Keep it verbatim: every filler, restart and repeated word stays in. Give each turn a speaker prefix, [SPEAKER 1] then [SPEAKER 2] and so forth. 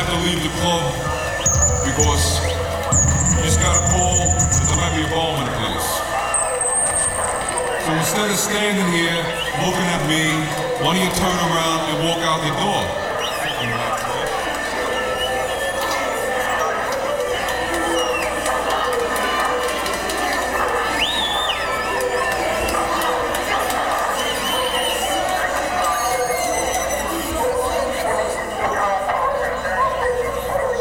[SPEAKER 1] have to leave the club because you just got a call that there might be a bomb in the place. So instead of standing here looking at me, why don't you turn around and walk out the door?